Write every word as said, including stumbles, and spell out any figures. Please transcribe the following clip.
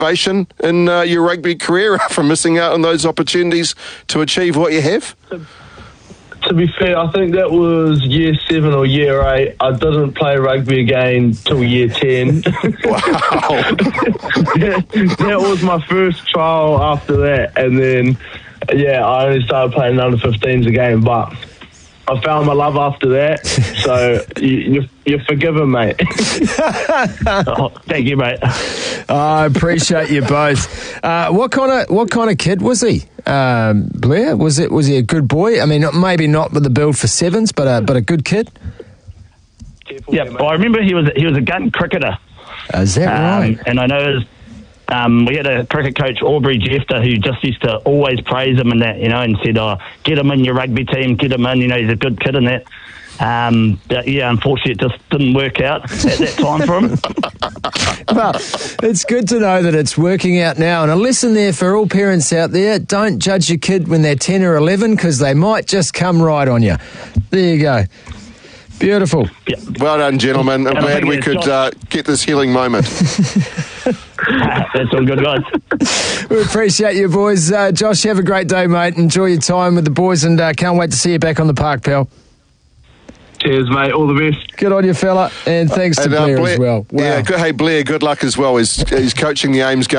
motivation in uh, your rugby career from missing out on those opportunities to achieve what you have? To be fair, I think that was year seven or year eight. I didn't play rugby again till year ten. Wow. that, that was my first trial after that. And then, yeah, I only started playing under fifteens again. But I found my love after that. So you, you're, you're forgiven, mate. Oh, thank you, mate. I appreciate you both. Uh, what kind of what kind of kid was he, um, Blair? Was it was he a good boy? I mean, maybe not with the build for sevens, but a but a good kid. Yeah, well, I remember he was he was a gun cricketer. Uh, is that um, right? And I know his, um, we had a cricket coach, Aubrey Jefter, who just used to always praise him and that, you know, and said, "Oh, get him in your rugby team, get him in. You know, he's a good kid and that." Um, but yeah, unfortunately, it just didn't work out at that time for him. Well, it's good to know that it's working out now. And a lesson there for all parents out there: don't judge your kid when they're ten or eleven, because they might just come right on you. There you go. Beautiful. Yeah. Well done, gentlemen. I'm And I glad think we it's could not- uh, get this healing moment. That's all good, guys. We appreciate you, boys. Uh, Josh, have a great day, mate. Enjoy your time with the boys, and uh, can't wait to see you back on the park, pal. Cheers, mate. All the best. Good on you, fella. And thanks to And, uh, Blair, Blair as well. Wow. Yeah, good, hey, Blair, good luck as well. He's, he's coaching the Ames game.